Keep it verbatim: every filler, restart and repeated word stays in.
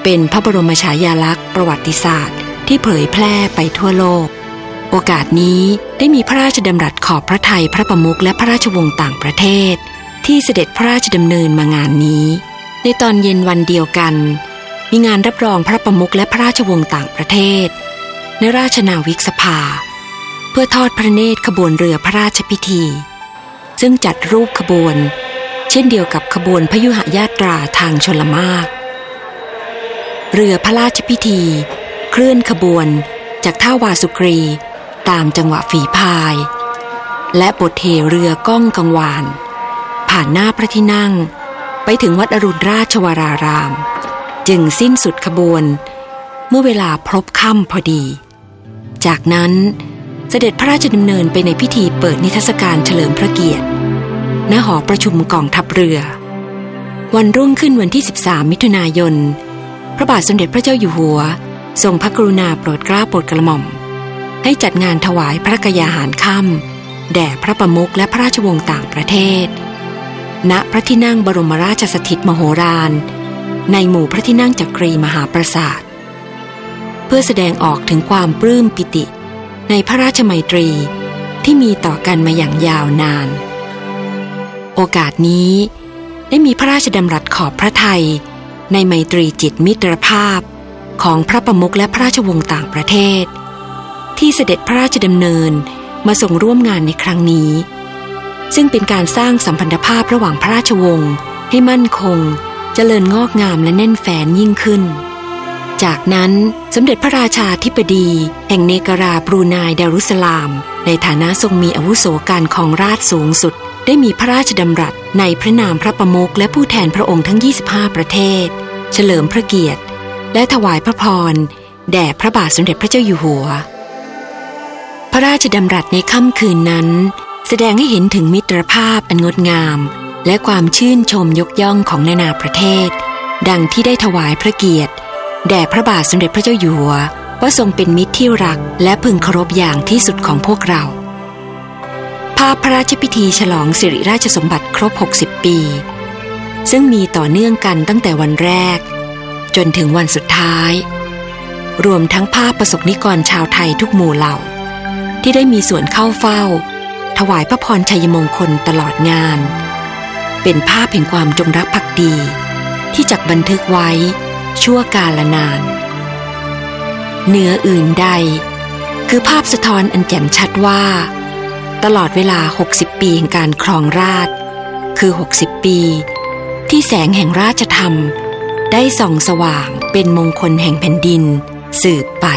เป็นพระบรมฉายาลักษณ์ประวัติศาสตร์ที่เผยแพร่ไปทั่วโลกโอกาสนี้ได้มีพระราชดำรัสขอบพระทัยพระประมุขและพระราชวงศ์ต่างประเทศที่เสด็จพระราชดำเนินมางานนี้ในตอนเย็นวันเดียวกันมีงานรับรองพระประมุขและพระราชวงศ์ต่างประเทศในราชนาวิกสภาเพื่อทอดพระเนตรขบวนเรือพระราชพิธีซึ่งจัดรูปขบวนเช่นเดียวกับขบวนพยุหญาตราทางชลมารเรือพระราชพิธีเคลื่อนขบวนจากท่าวาสุกรีตามจังหวะฝีพายและบทเหเรือก้องกังวานผ่านหน้าพระที่นั่งไปถึงวัดอรุณราชวรารามจึงสิ้นสุดขบวนเมื่อเวลาพลบค่ำพอดีจากนั้นเสด็จพระราชดำเนินไปในพิธีเปิดนิทรรศการเฉลิมพระเกียรติณหอประชุมกองทัพเรือวันรุ่งขึ้นวันที่สิบสามมิถุนายนพระบาทสมเด็จพระเจ้าอยู่หัวทรงพระกรุณาโปรดเกล้าโปรดกระหม่อมให้จัดงานถวายพระกยาหารค่ำแด่พระประมุขและพระราชวงศ์ต่างประเทศณพระที่นั่งบรมราชสถิตมโหฬารในหมู่พระที่นั่งจักรีมหาปราสาทเพื่อแสดงออกถึงความปลื้มปิติในพระราชไมตรีที่มีต่อกันมาอย่างยาวนานโอกาสนี้ได้มีพระราชดำรัสขอบพระทัยในไมตรีจิตมิตรภาพของพระประมุขและพระราชวงศ์ต่างประเทศที่เสด็จพระราชดำเนินมาส่งร่วมงานในครั้งนี้ซึ่งเป็นการสร้างสัมพันธภาพระหว่างพระราชวงศ์ให้มั่นคงเจริญงอกงามและแน่นแฟ้นยิ่งขึ้นจากนั้นสมเด็จพระราชาธิบดีแห่งเนกราบรูไนดารุสลามในฐานะทรงมีอาวุโสการครองราชย์สูงสุดได้มีพระราชดำรัสในพระนามพระประมุขและผู้แทนพระองค์ทั้งยี่สิบห้าประเทศเฉลิมพระเกียรติและถวายพระพรแด่พระบาทสมเด็จพระเจ้าอยู่หัวพระราชดำรัสในค่ำคืนนั้นแสดงให้เห็นถึงมิตรภาพอันงดงามและความชื่นชมยกย่องของนานาประเทศดังที่ได้ถวายพระเกียรติแด่พระบาทสมเด็จพระเจ้าอยู่หัวว่าทรงเป็นมิตรที่รักและพึงเคารพอย่างที่สุดของพวกเราภาพพระราชพิธีฉลองสิริราชสมบัติครบหกสิบปีซึ่งมีต่อเนื่องกันตั้งแต่วันแรกจนถึงวันสุดท้ายรวมทั้งภาพประสบนิกรชาวไทยทุกหมู่เหล่าที่ได้มีส่วนเข้าเฝ้าถวายพระพรชัยมงคลตลอดงานเป็นภาพแห่งความจงรักภักดีที่จักบันทึกไว้ชั่วกาลนานเหนืออื่นใดคือภาพสะท้อนอันแจ่มชัดว่าตลอดเวลาหกสิบปีแห่งการครองราชย์คือหกสิบปีที่แสงแห่งราชธรรมได้ส่องสว่างเป็นมงคลแห่งแผ่นดินสืบไป